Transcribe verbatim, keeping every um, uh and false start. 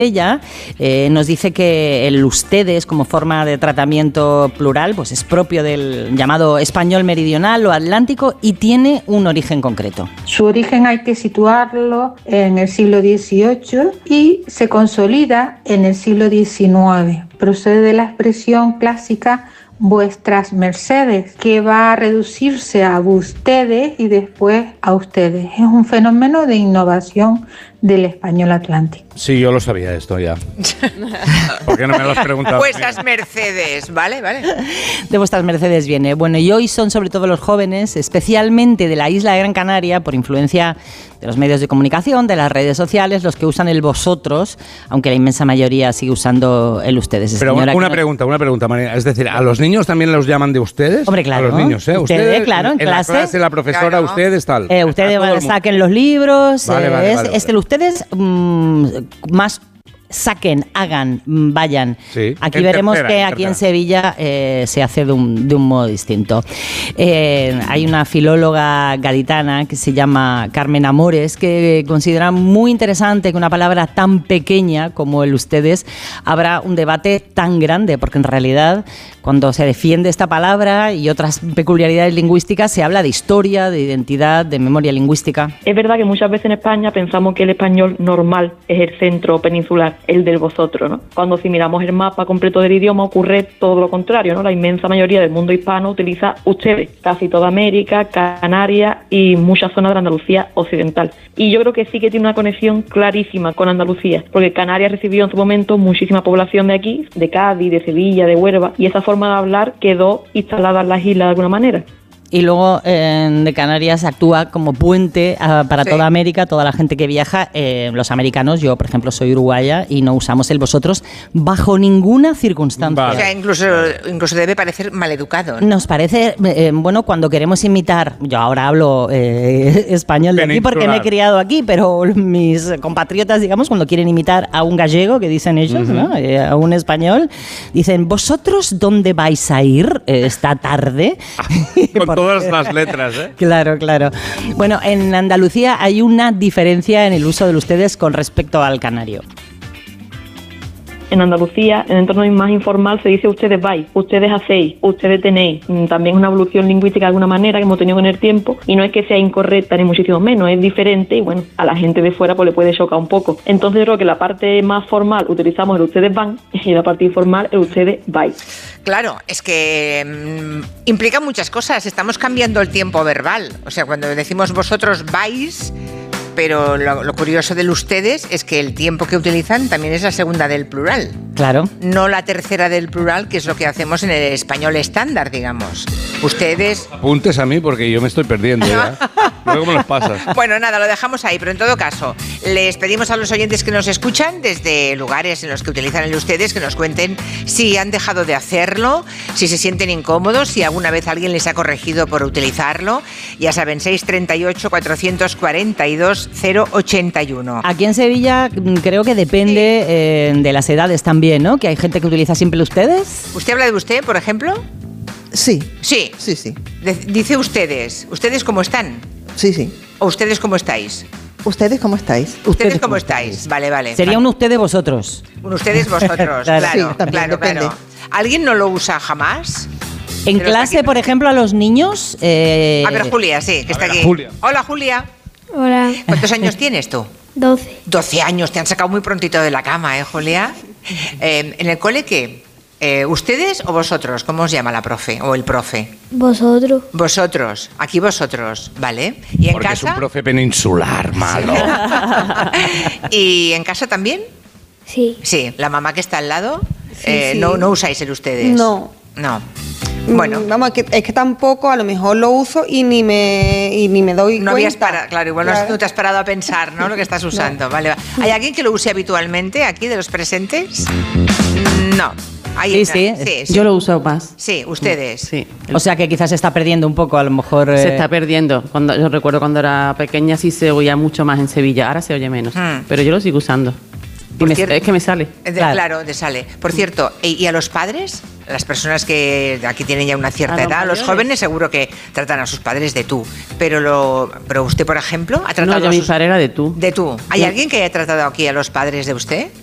Ella eh, nos dice que el ustedes como forma de tratamiento plural pues es propio del llamado español meridional o atlántico y tiene un origen concreto. Su origen hay que situarlo en el siglo dieciocho y se consolida en el siglo diecinueve. Procede de la expresión clásica vuestras mercedes, que va a reducirse a ustedes y después a ustedes. Es un fenómeno de innovación del español atlántico. Sí, yo lo sabía esto ya. ¿Por qué no me lo has preguntado? Vuestras mercedes, ¿vale? Vale. De vuestras mercedes viene. Bueno, y hoy son sobre todo los jóvenes, especialmente de la isla de Gran Canaria, por influencia de los medios de comunicación, de las redes sociales, los que usan el vosotros, aunque la inmensa mayoría sigue usando el ustedes. Pero una, una no... pregunta, una pregunta, María. Es decir, ¿a los niños también los llaman de ustedes? Hombre, claro. A los niños, ¿eh? Ustedes, ustedes claro, en, en clase. la clase, la profesora, claro. ustedes, tal. Eh, ustedes saquen los libros. Vale, eh, vale, es, vale, vale. es el ustedes mmm, más... Saquen, hagan, vayan. Sí. Aquí En veremos tercera, que en aquí en tercera. Sevilla eh, se hace de un, de un modo distinto. Eh, hay una filóloga gaditana que se llama Carmen Amores que considera muy interesante que una palabra tan pequeña como el ustedes abra un debate tan grande, porque en realidad cuando se defiende esta palabra y otras peculiaridades lingüísticas se habla de historia, de identidad, de memoria lingüística. Es verdad que muchas veces en España pensamos que el español normal es el centro peninsular, el del vosotros, ¿no? Cuando si miramos el mapa completo del idioma ocurre todo lo contrario, ¿no? La inmensa mayoría del mundo hispano utiliza ustedes, casi toda América, Canarias y muchas zonas de Andalucía occidental. Y yo creo que sí que tiene una conexión clarísima con Andalucía, porque Canarias recibió en su momento muchísima población de aquí, de Cádiz, de Sevilla, de Huelva, y esa forma de hablar quedó instalada en las islas de alguna manera. Y luego eh, de Canarias actúa como puente uh, para Sí. toda América, toda la gente que viaja. Eh, los americanos, yo por ejemplo soy uruguaya y no usamos el vosotros bajo ninguna circunstancia. Vale. O sea, incluso, incluso debe parecer maleducado, ¿no? Nos parece, eh, bueno, cuando queremos imitar, yo ahora hablo eh, español de aquí porque me he criado aquí, pero mis compatriotas, digamos, cuando quieren imitar a un gallego, que dicen ellos, uh-huh. ¿no? eh, a un español, dicen, ¿vosotros dónde vais a ir eh, esta tarde? Con todas las letras, ¿eh? Claro, claro. Bueno, en Andalucía hay una diferencia en el uso de ustedes con respecto al canario. En Andalucía, en el entorno más informal, se dice ustedes vais, ustedes hacéis, ustedes tenéis. También es una evolución lingüística de alguna manera que hemos tenido con el tiempo y no es que sea incorrecta ni muchísimo menos, es diferente y bueno, a la gente de fuera pues le puede chocar un poco. Entonces yo creo que la parte más formal utilizamos el ustedes van y la parte informal el ustedes vais. Claro, es que mmm, implica muchas cosas. Estamos cambiando el tiempo verbal. O sea, cuando decimos vosotros vais, pero lo, lo curioso del ustedes es que el tiempo que utilizan también es la segunda del plural. Claro. No la tercera del plural, que es lo que hacemos en el español estándar, digamos. Ustedes... Apuntes a mí porque yo me estoy perdiendo ya. Luego me los pasas. Bueno, nada, lo dejamos ahí, pero en todo caso, les pedimos a los oyentes que nos escuchan desde lugares en los que utilizan el ustedes que nos cuenten si han dejado de hacerlo, si se sienten incómodos, si alguna vez alguien les ha corregido por utilizarlo. Ya saben, seis treinta y ocho, cuatrocientos cuarenta y dos, cero ochenta y uno. Aquí en Sevilla creo que depende eh, de las edades también, ¿no? Que hay gente que utiliza siempre el ustedes. ¿Usted habla de usted, por ejemplo? Sí. Sí. Sí, sí. De- dice ustedes. ¿Ustedes cómo están? Sí, sí. ¿O ustedes cómo estáis? ¿Ustedes cómo estáis? ¿Ustedes cómo estáis? Vale, vale. Sería un ustedes vosotros. Un ustedes vosotros, Claro. claro, Sí, también claro, depende. claro. ¿Alguien no lo usa jamás? En Pero clase, está aquí. por ejemplo, a los niños... Eh, A ver, Julia, sí, que está ver, aquí. Julia. Hola, Julia. Hola, ¿Cuántos años tienes tú? doce. doce años, te han sacado muy prontito de la cama, ¿eh, Julia? Eh, ¿En el cole qué? Eh, ¿Ustedes o vosotros? ¿Cómo os llama la profe o el profe? Vosotros. Vosotros, aquí vosotros, ¿vale? ¿Y en Porque casa? es un profe peninsular, malo. ¿Y en casa también? Sí. Sí, la mamá que está al lado. Sí, eh, sí. No, no usáis el ustedes. No. No. Bueno. Mm, Vamos, es que, es que tampoco a lo mejor lo uso y ni me, y ni me doy No cuenta. habías parado, claro, igual no has- Claro. no te has parado a pensar, ¿no? Lo que estás usando. Vale, va. ¿Hay alguien que lo use habitualmente aquí de los presentes? No. Hay Sí, una- sí. sí. Yo lo uso más. Sí, ustedes. Sí. O sea que quizás se está perdiendo un poco, a lo mejor... Se eh, está perdiendo. Cuando yo recuerdo cuando era pequeña sí se oía mucho más en Sevilla, ahora se oye menos. Hmm. Pero yo lo sigo usando. Y Por me- cierto- es que me sale. Eh, de- Claro. claro. te sale. Por cierto, ¿y, y a los padres? Las personas que aquí tienen ya una cierta A los edad, los mayores. jóvenes seguro que tratan a sus padres de tú. Pero lo, pero usted, por ejemplo, ha tratado No, yo a mi sus- padre era de tú. de tú. ¿Hay Yo- alguien que haya tratado aquí a los padres de usted?